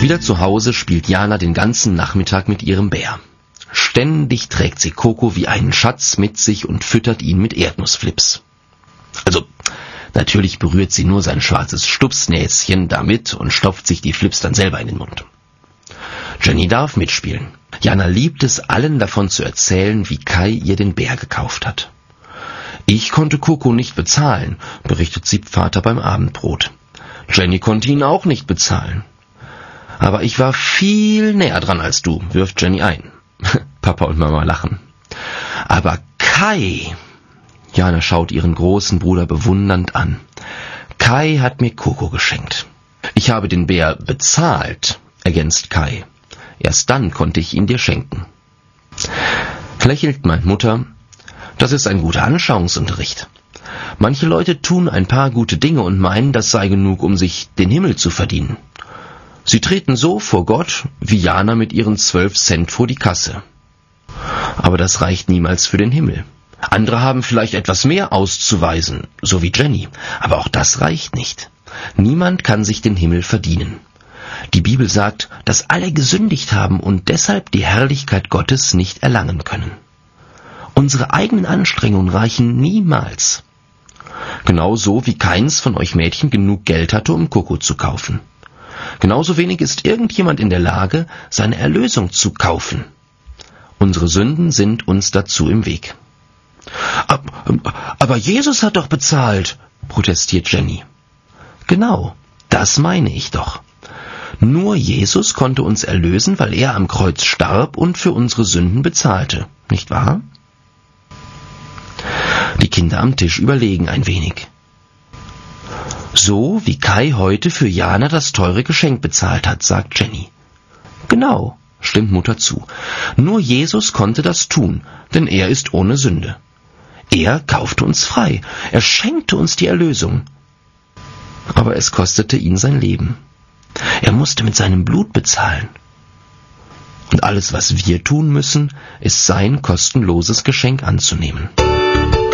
Wieder zu Hause spielt Jana den ganzen Nachmittag mit ihrem Bär. Ständig trägt sie Coco wie einen Schatz mit sich und füttert ihn mit Erdnussflips. Also, natürlich berührt sie nur sein schwarzes Stupsnäschen damit und stopft sich die Flips dann selber in den Mund. Jenny darf mitspielen. Jana liebt es, allen davon zu erzählen, wie Kai ihr den Bär gekauft hat. Ich konnte Coco nicht bezahlen, berichtet sie Vater beim Abendbrot. Jenny konnte ihn auch nicht bezahlen. Aber ich war viel näher dran als du, wirft Jenny ein. Papa und Mama lachen. Aber Kai... Jana schaut ihren großen Bruder bewundernd an. Kai hat mir Coco geschenkt. Ich habe den Bär bezahlt, ergänzt Kai. Erst dann konnte ich ihn dir schenken. Lächelt meint Mutter. Das ist ein guter Anschauungsunterricht. Manche Leute tun ein paar gute Dinge und meinen, das sei genug, um sich den Himmel zu verdienen. Sie treten so vor Gott, wie Jana mit ihren 12 Cent vor die Kasse. Aber das reicht niemals für den Himmel. Andere haben vielleicht etwas mehr auszuweisen, so wie Jenny, aber auch das reicht nicht. Niemand kann sich den Himmel verdienen. Die Bibel sagt, dass alle gesündigt haben und deshalb die Herrlichkeit Gottes nicht erlangen können. Unsere eigenen Anstrengungen reichen niemals. Genauso wie keins von euch Mädchen genug Geld hatte, um Coco zu kaufen. Genauso wenig ist irgendjemand in der Lage, seine Erlösung zu kaufen. Unsere Sünden sind uns dazu im Weg. Aber Jesus hat doch bezahlt, protestiert Jenny. Genau, das meine ich doch. Nur Jesus konnte uns erlösen, weil er am Kreuz starb und für unsere Sünden bezahlte, nicht wahr? Die Kinder am Tisch überlegen ein wenig. So wie Kai heute für Jana das teure Geschenk bezahlt hat, sagt Jenny. Genau, stimmt Mutter zu. Nur Jesus konnte das tun, denn er ist ohne Sünde. Er kaufte uns frei, er schenkte uns die Erlösung. Aber es kostete ihn sein Leben. Er musste mit seinem Blut bezahlen. Und alles, was wir tun müssen, ist sein kostenloses Geschenk anzunehmen.